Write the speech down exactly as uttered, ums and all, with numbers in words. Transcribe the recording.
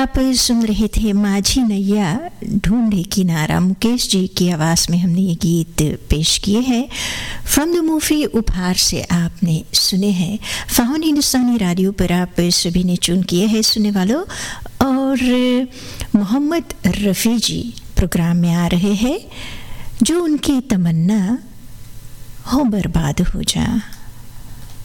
आप सुन रहे थे माझी नैया ढूंढे किनारा, मुकेश जी की आवाज़ में हमने ये गीत पेश किए हैं। फ्रॉम द मूवी उपहार से आपने सुने हैं। फाउन हिंदुस्तानी रेडियो पर आप सभी ने चुन किए हैं सुनने वालों, और मोहम्मद रफ़ी जी प्रोग्राम में आ रहे हैं। जो उनकी तमन्ना हो बर्बाद हो जा।